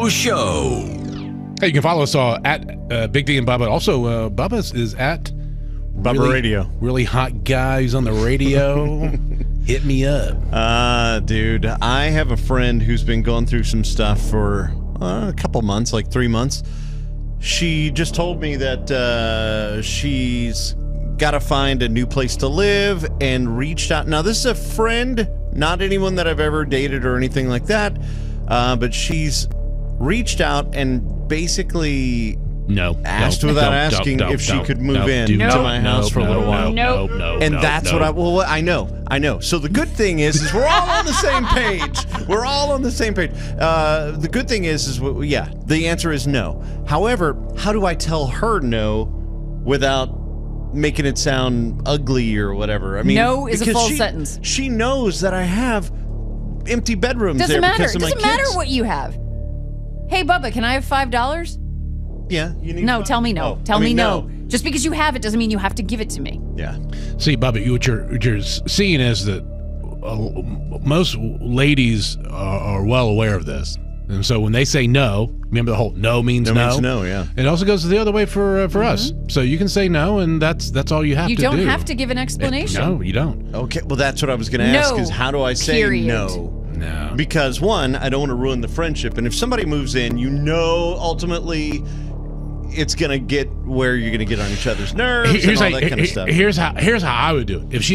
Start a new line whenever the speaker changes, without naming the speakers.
Bubba Show.
Hey, you can follow us at Big D and Bubba. Also, Bubba's is at
Bubba Radio.
Really hot guy who's on the radio. Hit me up.
Dude, I have a friend who's been going through some stuff for a couple months, like 3 months. She just told me that she's got to find a new place to live and reached out. Now, this is a friend, not anyone that I've ever dated or anything like that, but she's reached out and basically asked without asking if she could move in to my house for a little while. And that's what I know. So the good thing is we're all on the same page. We're all on the same page. The good thing is the answer is no. However, how do I tell her no without making it sound ugly or whatever? I mean,
no is a full sentence.
She knows that I have empty bedrooms
Doesn't
there
matter.
because of my
Doesn't
kids.
matter what you have. Hey, Bubba, can I have $5?
Yeah, you need.
No, tell me no. Tell me no. Just because you have it doesn't mean you have to give it to me.
Yeah.
See, Bubba, what you're seeing is that most ladies are well aware of this. And so when they say no, remember the whole no means no.
No means no, yeah.
It also goes the other way for us. So you can say no, and that's all you have to do.
You don't have to give an explanation.
No, you don't.
Okay, well, that's what I was going to ask is how do I say no?
No.
Because, one, I don't want to ruin the friendship. And if somebody moves in, ultimately it's going to get where you're going to get on each other's nerves and all that kind of stuff.
Here's how I would do it. If she